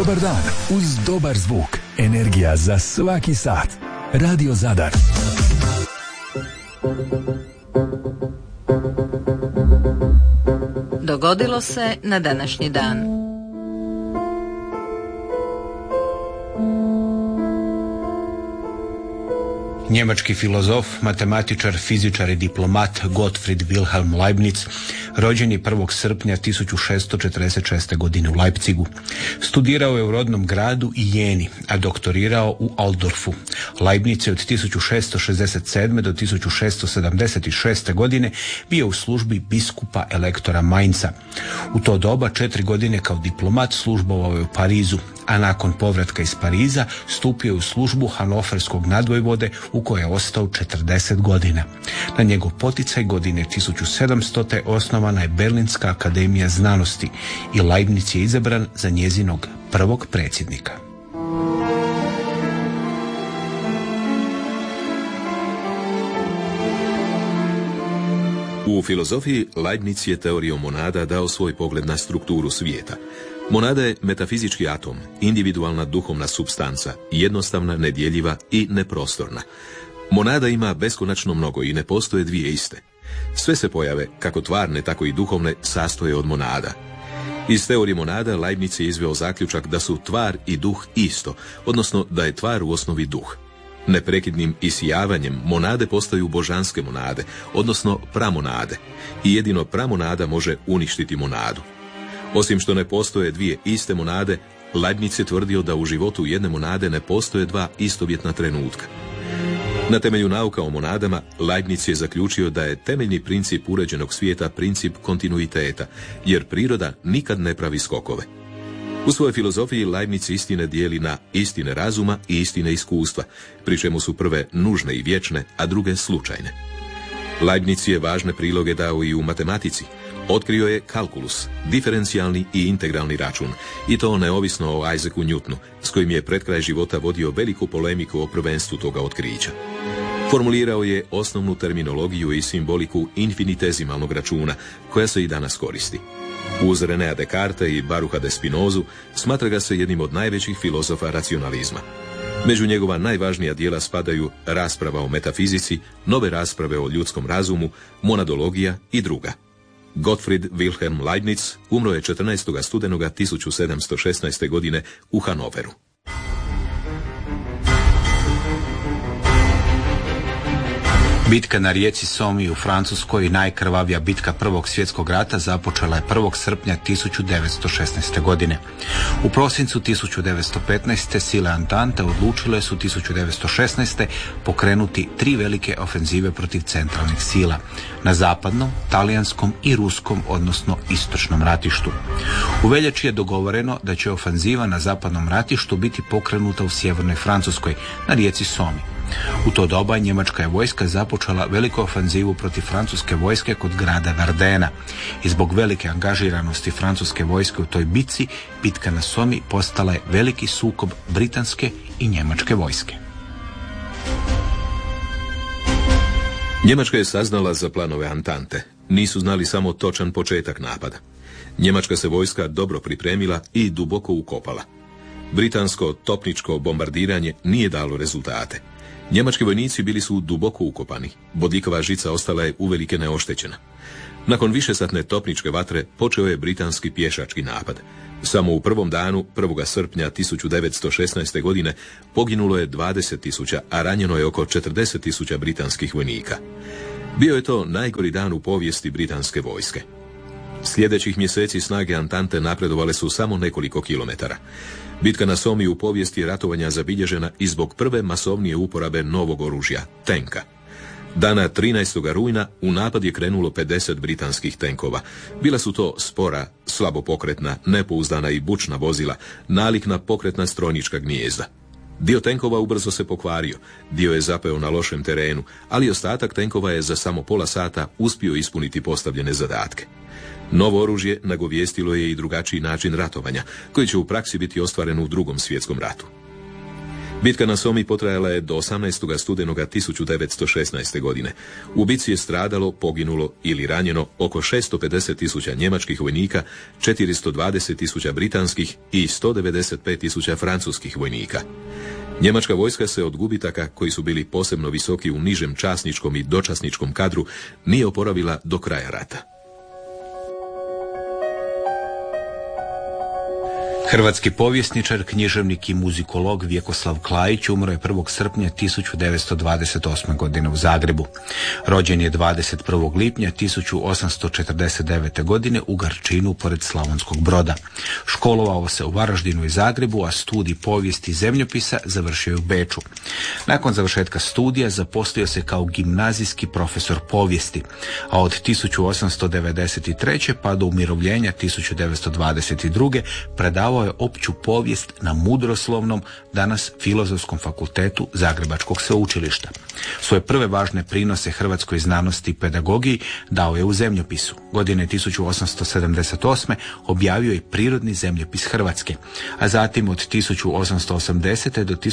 Dobar dan uz dobar zvuk. Energija za svaki sat. Radio Zadar. Dogodilo se na današnji dan. Njemački filozof, matematičar, fizičar i diplomat Gottfried Wilhelm Leibniz rođen je 1. srpnja 1646. godine u Leipzigu. Studirao je u rodnom gradu i Jeni, a doktorirao u Altdorfu. Leibniz je od 1667. do 1676. godine bio u službi biskupa elektora Mainza. U to doba 4 godine kao diplomat službovao je u Parizu, a nakon povratka iz Pariza stupio je u službu hanoverskog nadvojvode u kojoj je ostao 40 godina. Na njegov poticaj godine 1700. osnovana je Berlinska akademija znanosti i Leibniz je izabran za njezinog prvog predsjednika. U filozofiji Leibniz je teorijom monada dao svoj pogled na strukturu svijeta. Monada je metafizički atom, individualna duhovna supstanca, jednostavna, nedjeljiva i neprostorna. Monada ima beskonačno mnogo i ne postoje dvije iste. Sve se pojave, kako tvarne, tako i duhovne, sastoje od monada. Iz teorije monada Leibniz je izveo zaključak da su tvar i duh isto, odnosno da je tvar u osnovi duh. Neprekidnim isijavanjem monade postaju božanske monade, odnosno pramonade, i jedino pramonada može uništiti monadu. Osim što ne postoje dvije iste monade, Leibniz je tvrdio da u životu jedne monade ne postoje dva istovjetna trenutka. Na temelju nauka o monadama, Leibniz je zaključio da je temeljni princip uređenog svijeta princip kontinuiteta, jer priroda nikad ne pravi skokove. U svojoj filozofiji Leibniz istine dijeli na istine razuma i istine iskustva, pri čemu su prve nužne i vječne, a druge slučajne. Leibniz je važne priloge dao i u matematici. Otkrio je kalkulus, diferencijalni i integralni račun, i to neovisno o Isaacu Newtonu, s kojim je pred kraj života vodio veliku polemiku o prvenstvu toga otkrića. Formulirao je osnovnu terminologiju i simboliku infinitezimalnog računa, koja se i danas koristi. Uz Renea Descartesa i Baruha de Spinozu smatra ga se jednim od najvećih filozofa racionalizma. Među njegova najvažnija dijela spadaju Rasprava o metafizici, Nove rasprave o ljudskom razumu, Monadologija i druga. Gottfried Wilhelm Leibniz umro je 14. studenoga 1716. godine u Hanoveru. Bitka na rijeci Somi u Francuskoj, najkrvavija bitka Prvog svjetskog rata, započela je 1. srpnja 1916. godine. U prosincu 1915. sile Antante odlučile su 1916. pokrenuti 3 velike ofenzive protiv centralnih sila na zapadnom, talijanskom i ruskom, odnosno istočnom ratištu. U veljači je dogovoreno da će ofenziva na zapadnom ratištu biti pokrenuta u sjevernoj Francuskoj, na rijeci Somi. U to doba njemačka je vojska započela veliku ofenzivu protiv francuske vojske kod grada Verdena i zbog velike angažiranosti francuske vojske u toj bitci, bitka na Somi postala je veliki sukob britanske i njemačke vojske. Njemačka je saznala za planove Antante. Nisu znali samo točan početak napada. Njemačka se vojska dobro pripremila i duboko ukopala. Britansko topničko bombardiranje nije dalo rezultate. Njemački vojnici bili su duboko ukopani. Bodljikova žica ostala je uvelike neoštećena. Nakon višesatne topničke vatre počeo je britanski pješački napad. Samo u prvom danu, 1. srpnja 1916. godine, poginulo je 20.000, a ranjeno je oko 40.000 britanskih vojnika. Bio je to najgori dan u povijesti britanske vojske. Sljedećih mjeseci snage Antante napredovale su samo nekoliko kilometara. Bitka na Somi u povijesti ratovanja zabilježena i zbog prve masovnije uporabe novog oružja, tenka. Dana 13. rujna u napad je krenulo 50 britanskih tenkova. Bila su to spora, slabo pokretna, nepouzdana i bučna vozila, nalik na pokretna strojnička gnijezda. Dio tenkova ubrzo se pokvario, dio je zapeo na lošem terenu, ali ostatak tenkova je za samo pola sata uspio ispuniti postavljene zadatke. Novo oružje nagovijestilo je i drugačiji način ratovanja, koji će u praksi biti ostvaren u Drugom svjetskom ratu. Bitka na Somi potrajala je do 18. studenoga 1916. godine. U bitci je stradalo, poginulo ili ranjeno oko 650.000 njemačkih vojnika, 420.000 britanskih i 195.000 francuskih vojnika. Njemačka vojska se od gubitaka, koji su bili posebno visoki u nižem časničkom i dočasničkom kadru, nije oporavila do kraja rata. Hrvatski povjesničar, književnik i muzikolog Vjekoslav Klajić umro je 1. srpnja 1928. godine u Zagrebu. Rođen je 21. lipnja 1849. godine u Garčinu pored Slavonskog Broda. Školovao se u Varaždinu i Zagrebu, a studij povijesti i zemljopisa završio je u Beču. Nakon završetka studija zaposlio se kao gimnazijski profesor povijesti, a od 1893. pa do umirovljenja 1922. predavao je opću povijest na Mudroslovnom, danas Filozofskom fakultetu Zagrebačkog sveučilišta. Svoje prve važne prinose hrvatskoj znanosti i pedagogiji dao je u zemljopisu. Godine 1878. objavio je Prirodni zemljopis Hrvatske, a zatim od 1880. do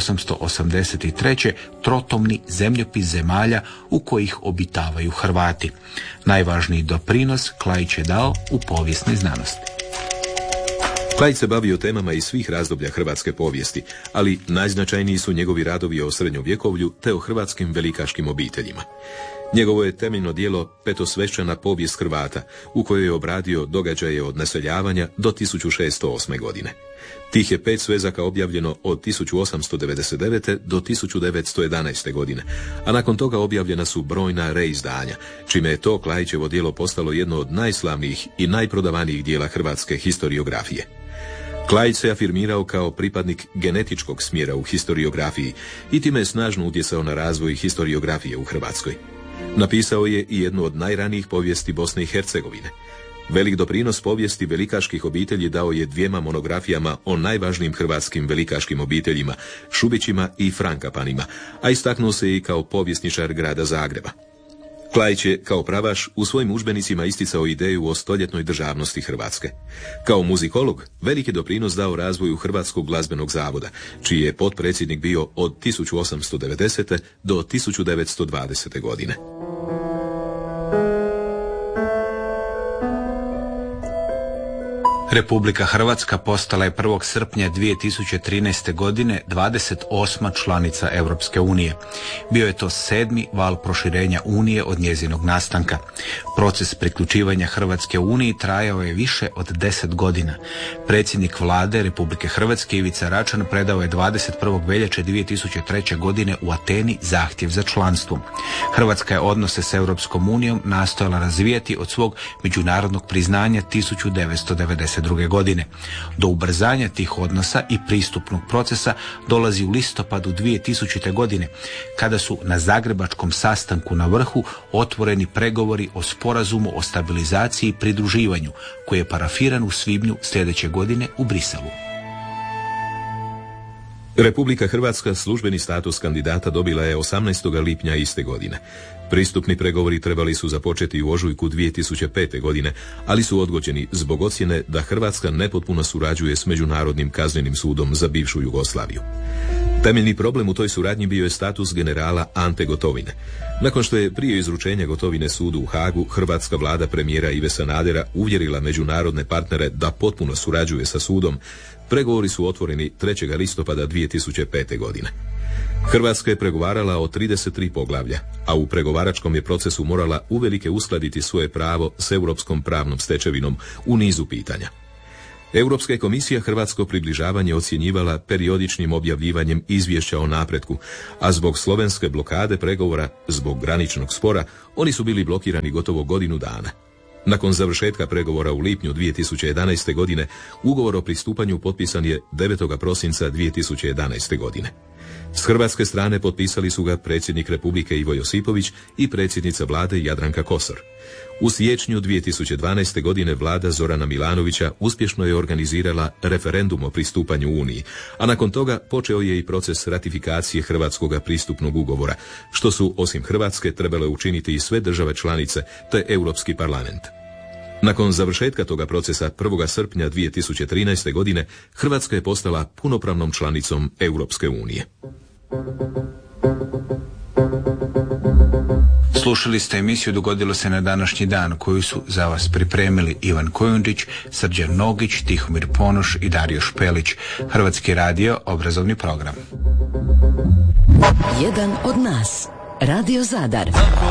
1883. trotomni zemljopis zemalja u kojih obitavaju Hrvati. Najvažniji doprinos Klajić je dao u povijesnoj znanosti. Klajić se bavio temama iz svih razdoblja hrvatske povijesti, ali najznačajniji su njegovi radovi o srednjovjekovlju te o hrvatskim velikaškim obiteljima. Njegovo je temeljno djelo Petosvešćana povijest Hrvata, u kojoj je obradio događaje od naseljavanja do 1608. godine. Tih je 5 svezaka objavljeno od 1899. do 1911. godine, a nakon toga objavljena su brojna reizdanja, čime je to Klajićevo djelo postalo jedno od najslavnijih i najprodavanijih dijela hrvatske historiografije. Klajić se afirmirao kao pripadnik genetičkog smjera u historiografiji i time je snažno utjecao na razvoj historiografije u Hrvatskoj. Napisao je i jednu od najranijih povijesti Bosne i Hercegovine. Velik doprinos povijesti velikaških obitelji dao je 2 monografijama o najvažnijim hrvatskim velikaškim obiteljima, Šubićima i Frankapanima, a istaknuo se i kao povjesničar grada Zagreba. Klajić je, kao pravaš, u svojim udžbenicima isticao ideju o stoljetnoj državnosti Hrvatske. Kao muzikolog, veliki doprinos dao razvoju Hrvatskog glazbenog zavoda, čiji je potpredsjednik bio od 1890. do 1920. godine. Republika Hrvatska postala je 1. srpnja 2013. godine 28. članica Europske unije. Bio je to 7. val proširenja Unije od njezinog nastanka. Proces priključivanja Hrvatske Uniji trajao je više od 10 godina. Predsjednik vlade Republike Hrvatske Ivica Račan predao je 21. veljače 2003. godine u Ateni zahtjev za članstvom. Hrvatska je odnose s Europskom unijom nastojala razvijati od svog međunarodnog priznanja 1992. godine. Do ubrzanja tih odnosa i pristupnog procesa dolazi u listopadu 2000. godine, kada su na zagrebačkom sastanku na vrhu otvoreni pregovori o sporazumu o stabilizaciji i pridruživanju, koji je parafiran u svibnju sljedeće godine u Briselu. Republika Hrvatska službeni status kandidata dobila je 18. lipnja iste godine. Pristupni pregovori trebali su započeti u ožujku 2005. godine, ali su odgođeni zbog ocjene da Hrvatska nepotpuno surađuje s Međunarodnim kaznenim sudom za bivšu Jugoslaviju. Temeljni problem u toj suradnji bio je status generala Ante Gotovine. Nakon što je prije izručenja Gotovine sudu u Hagu, hrvatska vlada premijera Ive Sanadera uvjerila međunarodne partnere da potpuno surađuje sa sudom, pregovori su otvoreni 3. listopada 2005. godine. Hrvatska je pregovarala o 33 poglavlja, a u pregovaračkom je procesu morala uvelike uskladiti svoje pravo s europskom pravnom stečevinom u nizu pitanja. Europska komisija hrvatsko približavanje ocjenjivala periodičnim objavljivanjem izvješća o napretku, a zbog slovenske blokade pregovora, zbog graničnog spora, oni su bili blokirani gotovo godinu dana. Nakon završetka pregovora u lipnju 2011. godine, ugovor o pristupanju potpisan je 9. prosinca 2011. godine. S hrvatske strane potpisali su ga predsjednik Republike Ivo Josipović i predsjednica vlade Jadranka Kosor. U siječnju 2012. godine vlada Zorana Milanovića uspješno je organizirala referendum o pristupanju Uniji, a nakon toga počeo je i proces ratifikacije hrvatskog pristupnog ugovora, što su osim Hrvatske trebale učiniti i sve države članice te Europski parlament. Nakon završetka toga procesa 1. srpnja 2013. godine Hrvatska je postala punopravnom članicom Europske unije. Slušali ste emisiju Dogodilo se na današnji dan, koju su za vas pripremili Ivan Kojundić, Srđan Nogić, Tihomir Ponoš i Dario Špelić. Hrvatski radio, obrazovni program. Jedan od nas. Radio Zadar.